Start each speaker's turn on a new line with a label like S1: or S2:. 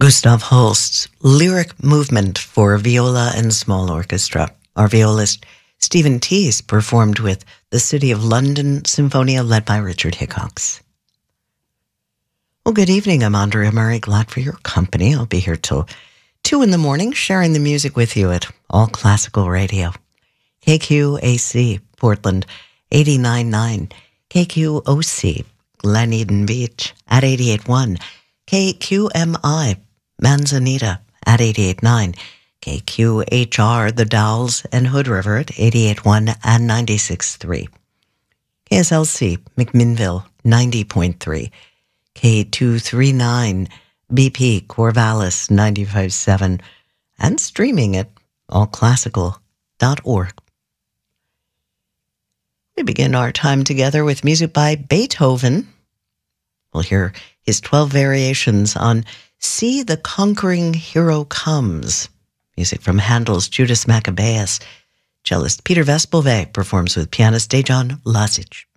S1: Gustav Holst's lyric movement for viola and small orchestra. Our violist Stephen Teese performed with the City of London Symphonia led by Richard Hickox. Well, good evening. I'm Andrea Murray. Glad for your company. I'll be here till 2 in the morning, sharing the music with you at All Classical Radio. KQAC, Portland, 89.9. KQOC, Glen Eden Beach, at 88.1. KQMI, Manzanita, at 88.9. KQHR, The Dalles and Hood River at 88.1 and 96.3. KSLC, McMinnville, 90.3. K239, BP, Corvallis, 95.7, and streaming at allclassical.org. We begin our time together with music by Beethoven. We'll hear his 12 variations on See the Conquering Hero Comes. Music from Handel's Judas Maccabeus. Cellist Peter Vespelve performs with pianist Dejan Lazic.